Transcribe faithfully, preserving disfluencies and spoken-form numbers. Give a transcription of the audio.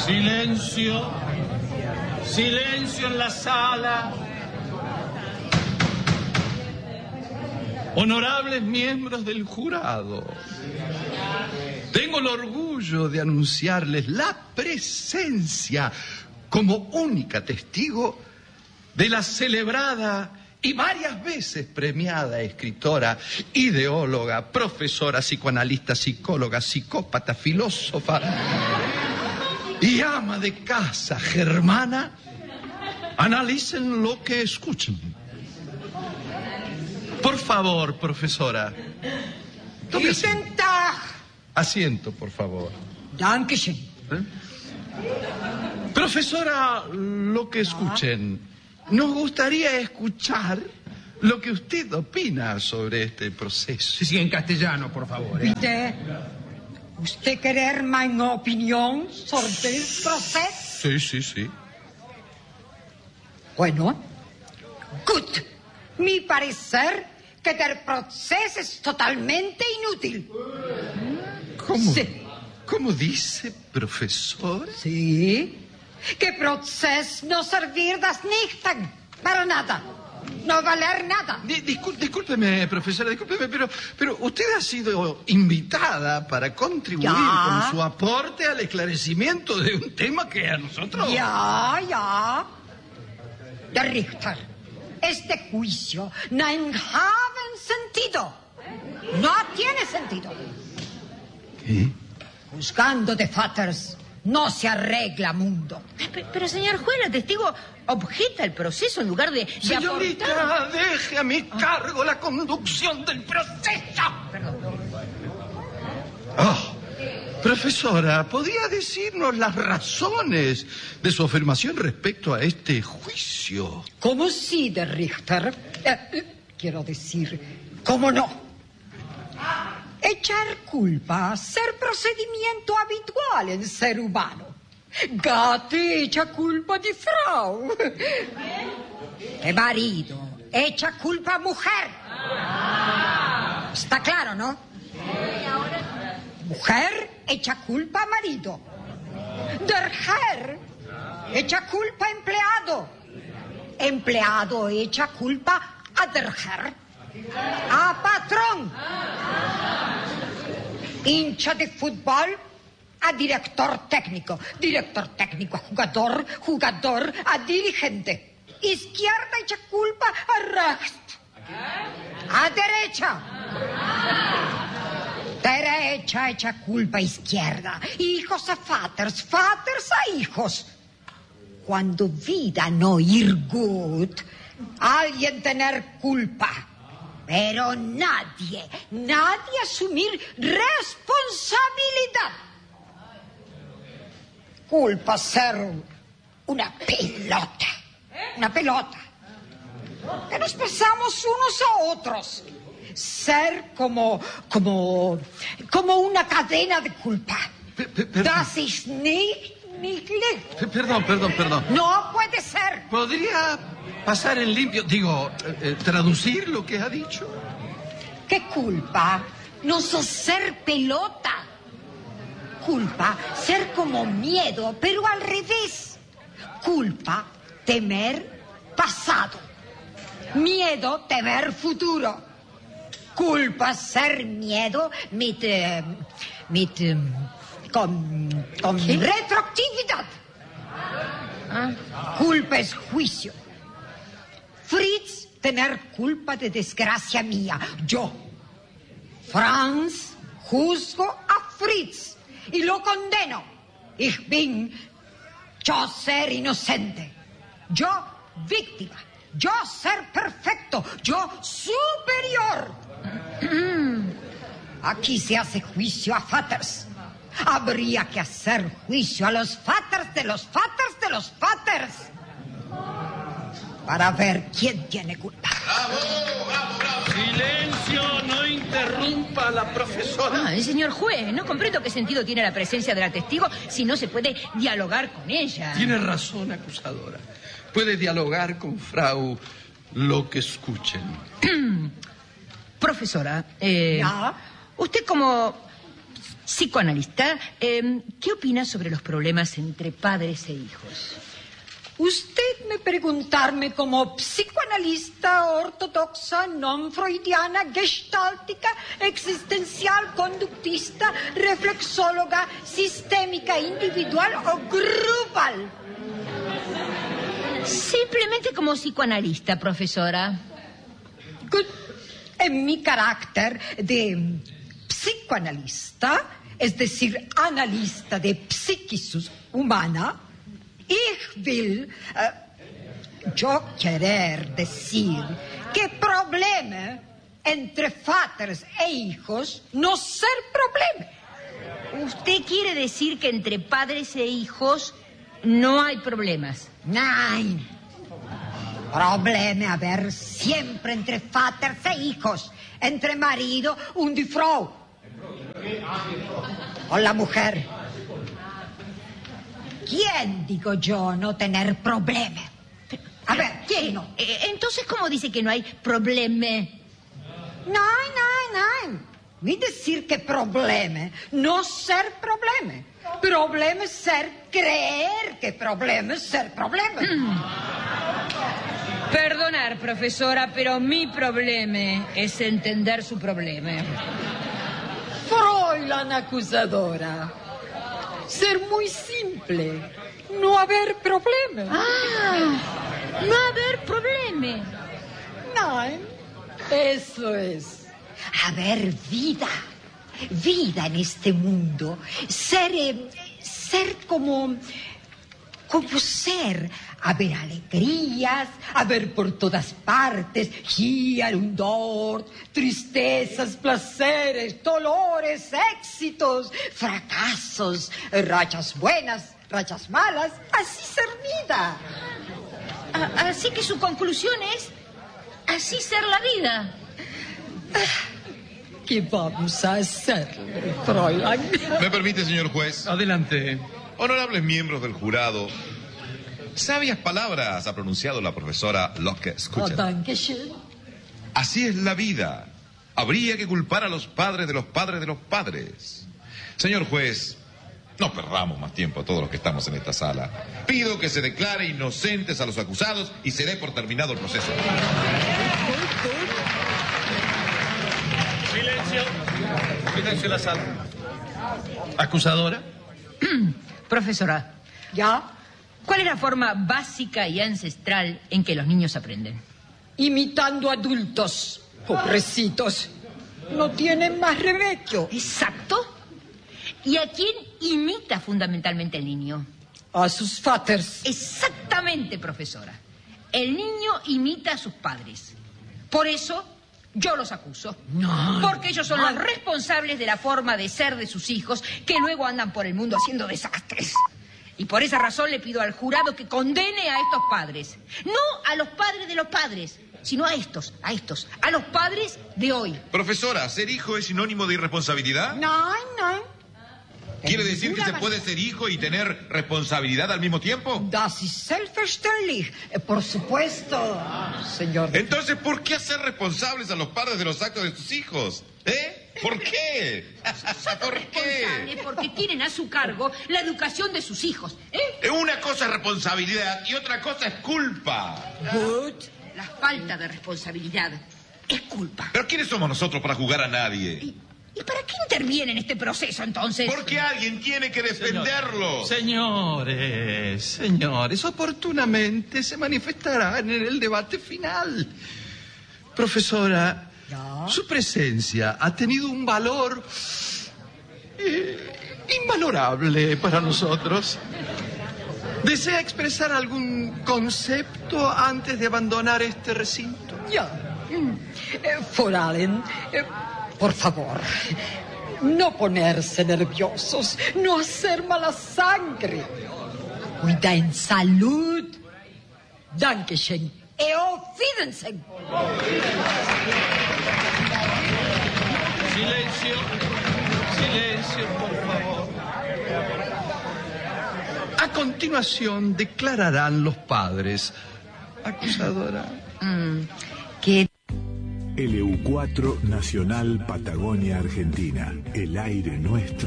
Silencio. Silencio en la sala. Honorables miembros del jurado, tengo el orgullo de anunciarles la presencia como única testigo de la celebrada y varias veces premiada escritora, ideóloga, profesora, psicoanalista, psicóloga, psicópata, filósofa y ama de casa germana. Analicen lo que escuchen. Por favor, profesora. Tome asiento. Asiento, por favor. Dankeschön. ¿Eh? Profesora, lo que escuchen. Nos gustaría escuchar lo que usted opina sobre este proceso. Sí, sí, en castellano, por favor. ¿eh? Bitte, ¿usted quiere mi opinión sobre el proceso? Sí, sí, sí. Bueno, gut. Mi parecer que el proceso es totalmente inútil. ¿Cómo? Sí. ¿Cómo dice, profesor? Sí. Que proceso no servir das nichten para nada. No valer nada. Di- discul- discúlpeme, profesora, discúlpeme, pero, pero usted ha sido invitada para contribuir Ya. con su aporte al esclarecimiento de un tema que a nosotros... Ya, ya. Der Richter, este juicio no have sentido. No tiene sentido. ¿Qué? Juzgando de Vaters no se arregla mundo. Pero, pero, señor juez, el testigo objeta el proceso en lugar de, de Señorita, aportar... deje a mi cargo la conducción del proceso. Ah, profesora, ¿podría decirnos las razones de su afirmación respecto a este juicio? ¿Cómo sí, der Richter? Eh, eh, quiero decir, ¿cómo no? Echar culpa, ser procedimiento habitual en ser humano. Gatti echa culpa di Frau. De marido echa culpa a mujer. Está claro, ¿no? Mujer echa culpa a marido. Der Herr echa culpa a empleado. Empleado echa culpa a der Herr. A patrón. Hincha de fútbol a director técnico. Director técnico a jugador. Jugador a dirigente. Izquierda echa culpa a rechts. A derecha. Derecha echa culpa a izquierda. Hijos a vaters, vaters a hijos. Cuando vida no ir gut, alguien tener culpa. Pero nadie, nadie asumir responsabilidad. Culpa ser una pelota. Una pelota. Que nos pasamos unos a otros. Ser como, como, como una cadena de culpa. Pe- pe- perdón. Das ist nicht, nicht licht. Pe- Perdón, perdón, perdón. No puede ser. ¿Podría pasar en limpio, digo, eh, eh, traducir lo que ha dicho? ¿Qué culpa? No sos ser pelota. Culpa, ser como miedo, pero al revés. Culpa, temer pasado. Miedo, temer futuro. Culpa, ser miedo, mit, eh, mit, eh, con, con retroactividad. Ah. Culpa es juicio. Fritz, tener culpa de desgracia mía. Yo, Franz, juzgo a Fritz y lo condeno. Ich bin, yo ser inocente. Yo, víctima. Yo ser perfecto. Yo superior. Aquí se hace juicio a vaters. Habría que hacer juicio a los vaters de los vaters de los vaters. Para ver quién tiene culpa. Silencio, no interrumpa a la profesora. Ah, señor juez, no comprendo qué sentido tiene la presencia de la testigo si no se puede dialogar con ella. Tiene razón, acusadora. Puede dialogar con Frau lo que escuchen. Profesora, eh, ¿Ya? usted como psicoanalista, eh, ¿qué opina sobre los problemas entre padres e hijos? Usted me preguntarme como psicoanalista ortodoxa, non freudiana, gestáltica, existencial, conductista, reflexóloga, sistémica, individual o grupal. Simplemente como psicoanalista, profesora. Good. En mi carácter de psicoanalista, es decir, analista de psiquis humana, ich will, uh, yo querer decir que problema entre padres e hijos no ser problema. ¿Usted quiere decir que entre padres e hijos no hay problemas? Nein. Problema haber siempre entre padres e hijos, entre marido und die Frau. O la mujer. ¿Quién, digo yo, no tener problema? A ver, ¿quién no? Eh, entonces, ¿cómo dice que no hay problema? Nein, nein, nein. Ni decir que problema, no ser problema. Problema es ser creer que problema es ser problema. Mm. Perdonar, profesora, pero mi problema es entender su problema. Fräulein acusadora. Ser muy simple, no haber problema. Ah, no haber problema. Nein, eso es. Haber vida, vida en este mundo. Ser, eh, ser como, como ser. Haber alegrías, haber por todas partes, hier und dort, tristezas, placeres, dolores, éxitos, fracasos, rachas buenas, rachas malas, así ser vida. Ah, así que su conclusión es así ser la vida. ¿Qué vamos a hacer, Fräulein? ¿Me permite, señor juez? Adelante. Honorables miembros del jurado, sabias palabras ha pronunciado la profesora Locke. Oh, danke schön. Así es la vida. Habría que culpar a los padres de los padres de los padres. Señor juez, no perdamos más tiempo a todos los que estamos en esta sala. Pido que se declare inocentes a los acusados y se dé por terminado el proceso. Silencio. Silencio en la sala. ¿Acusadora? Profesora, ¿Ya? ¿cuál es la forma básica y ancestral en que los niños aprenden? Imitando adultos, pobrecitos. No tienen más remedio. Exacto. ¿Y a quién imita fundamentalmente el niño? A sus padres. Exactamente, profesora. El niño imita a sus padres. Por eso yo los acuso. No. Porque ellos son los responsables de la forma de ser de sus hijos, que luego andan por el mundo haciendo desastres. Y por esa razón le pido al jurado que condene a estos padres. No a los padres de los padres, sino a estos, a estos, a los padres de hoy. Profesora, ¿ser hijo es sinónimo de irresponsabilidad? Nein, nein. ¿Quiere decir que se puede ser hijo y tener responsabilidad al mismo tiempo? Das ist selbstverständlich. Eh, Por supuesto, señor. Entonces, ¿por qué hacer responsables a los padres de los actos de sus hijos? ¿Eh? ¿Por qué? ¿Por qué? Responsables porque tienen a su cargo la educación de sus hijos. ¿eh? Una cosa es responsabilidad y otra cosa es culpa. Gut. La falta de responsabilidad es culpa. ¿Pero quiénes somos nosotros para juzgar a nadie? ¿Y, ¿y para qué interviene en este proceso, entonces? Porque alguien tiene que defenderlo. Señores, señores, oportunamente se manifestarán en el debate final. Profesora, ¿Ya? su presencia ha tenido un valor eh, invalorable para nosotros. ¿Desea expresar algún concepto antes de abandonar este recinto? Ya. Eh, Fräulein, eh, por favor, no ponerse nerviosos, no hacer mala sangre. Cuida en salud. Dankeschön. E auf Wiedersehen. Silencio, silencio, por favor. A continuación declararán los padres. Acusadora. Mm, que L U cuatro Nacional Patagonia Argentina. El aire nuestro.